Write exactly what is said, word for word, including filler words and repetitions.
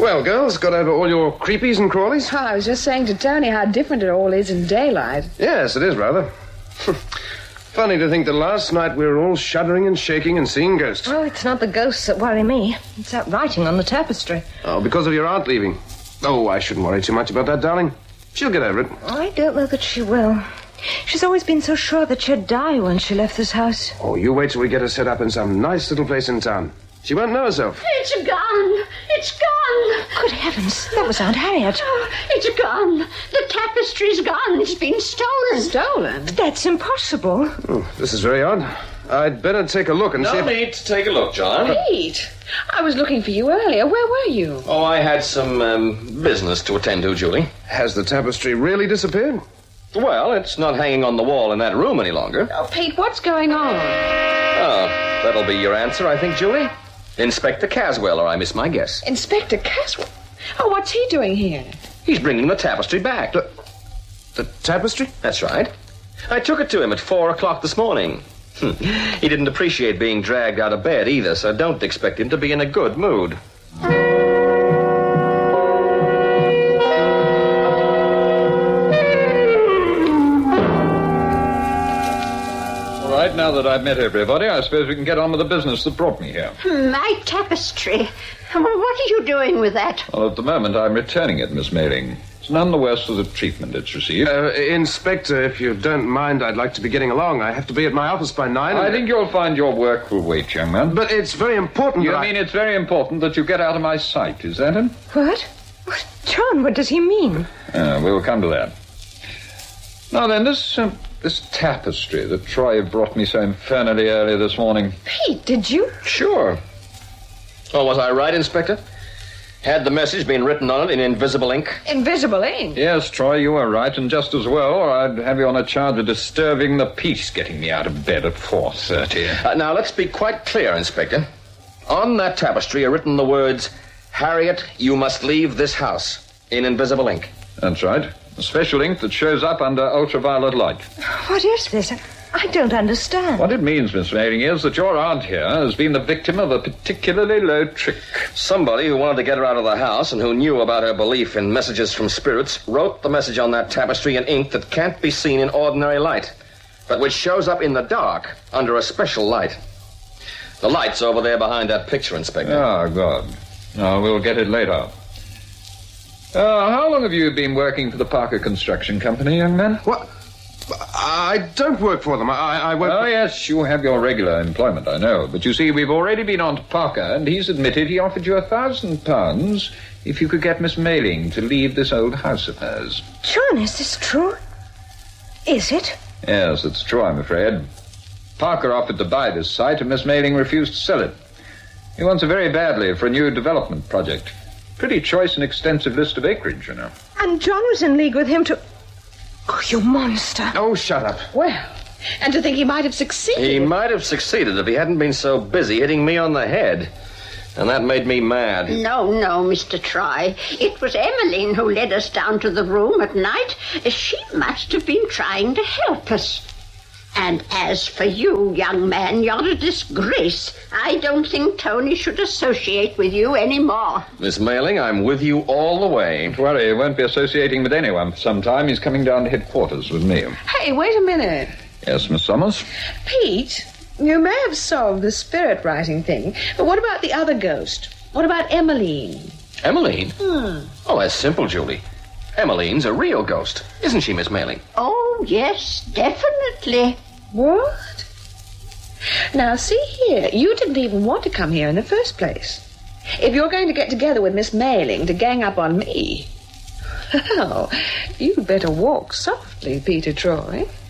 Well, girls, got over all your creepies and crawlies? Oh, I was just saying to Tony how different it all is in daylight. Yes, it is, rather. Funny to think that last night we were all shuddering and shaking and seeing ghosts. Oh, it's not the ghosts that worry me. It's that writing on the tapestry. Oh, because of your aunt leaving. Oh, I shouldn't worry too much about that, darling. She'll get over it. I don't know that she will. She's always been so sure that she'd die when she left this house. Oh, you wait till we get her set up in some nice little place in town. She won't know herself. It's gone. It's gone. Good heavens, that was Aunt Harriet. Oh, it's gone. The tapestry's gone. It's been stolen. Stolen? But that's impossible. Oh, this is very odd. I'd better take a look and No see if... need to take a look, John. Pete, I was looking for you earlier. Where were you? Oh, I had some um, business to attend to, Julie. Has the tapestry really disappeared? Well, it's not hanging on the wall in that room any longer. Oh, Pete, what's going on? Oh, that'll be your answer, I think, Julie. Inspector Caswell, or I miss my guess. Inspector Caswell? Oh, what's he doing here? He's bringing the tapestry back. The, the tapestry? That's right. I took it to him at four o'clock this morning. Hm. He didn't appreciate being dragged out of bed either, so don't expect him to be in a good mood. Right, now that I've met everybody, I suppose we can get on with the business that brought me here. My tapestry. Well, what are you doing with that? Well, at the moment, I'm returning it, Miss Mailing. It's none the worse for the treatment it's received. Uh, Inspector, if you don't mind, I'd like to be getting along. I have to be at my office by nine. I and... think you'll find your work will wait, young man. But it's very important You that mean I... it's very important that you get out of my sight, is that it? What? What? John, what does he mean? Uh, we'll come to that. Now then, this... Uh, This tapestry that Troy brought me so infernally early this morning. Pete, did you? Sure. Oh, was I right, Inspector? Had the message been written on it in invisible ink? Invisible ink? Yes, Troy, you were right, and just as well, or I'd have you on a charge of disturbing the peace getting me out of bed at four thirty. Uh, now, let's be quite clear, Inspector. On that tapestry are written the words, Harriet, you must leave this house, in invisible ink. That's right. A special ink that shows up under ultraviolet light. What is this? I don't understand. What it means, Miss Mailing, is that your aunt here has been the victim of a particularly low trick. Somebody who wanted to get her out of the house and who knew about her belief in messages from spirits wrote the message on that tapestry in ink that can't be seen in ordinary light, but which shows up in the dark under a special light. The light's over there behind that picture, Inspector. Oh, God. No, we'll get it later. Uh, how long have you been working for the Parker Construction Company, young man? What? I don't work for them. I, I work... Oh, for... yes, you have your regular employment, I know. But you see, we've already been on to Parker, and he's admitted he offered you a thousand pounds if you could get Miss Mailing to leave this old house of hers. John, is this true? Is it? Yes, it's true, I'm afraid. Parker offered to buy this site, and Miss Mailing refused to sell it. He wants it very badly for a new development project. Pretty choice and extensive list of acreage, you know. And John was in league with him to... Oh, you monster. Oh, shut up. Well, and to think he might have succeeded. He might have succeeded if he hadn't been so busy hitting me on the head. And that made me mad. No, no, Mister Troy. It was Emmeline who led us down to the room at night. She must have been trying to help us. And as for you, young man, you're a disgrace. I don't think Tony should associate with you anymore. Miss Mailing, I'm with you all the way. Don't worry, he won't be associating with anyone for some time. He's coming down to headquarters with me. Hey, wait a minute. Yes, Miss Summers? Pete, you may have solved the spirit writing thing, but what about the other ghost? What about Emmeline? Emmeline? Hmm. Oh, that's simple, Julie. Emmeline's a real ghost, isn't she, Miss Mailing? Oh, yes, definitely. What? Now, see here, you didn't even want to come here in the first place. If you're going to get together with Miss Mailing to gang up on me, well, you'd better walk softly, Peter Troy.